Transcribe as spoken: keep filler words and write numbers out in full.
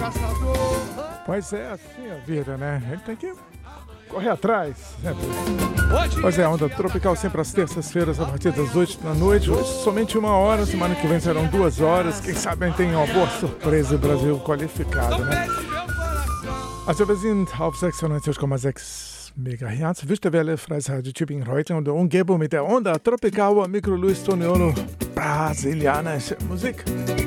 Pois é, assim a vida, né? A gente tem que correr atrás, sempre. Pois é, a Onda Tropical sempre às terças-feiras, a partir das oito da noite. Hoje somente uma hora, semana que vem serão duas horas. Quem sabe a gente tem uma boa surpresa, o Brasil qualificado, né? Also wir sind auf sechsundneunzig Komma sechs Megahertz, Wüstewelle, Freisradio Tübingen heute und der Umgebung mit der Onda Tropical, Micro Luis Toniolo, brasilianische Musik.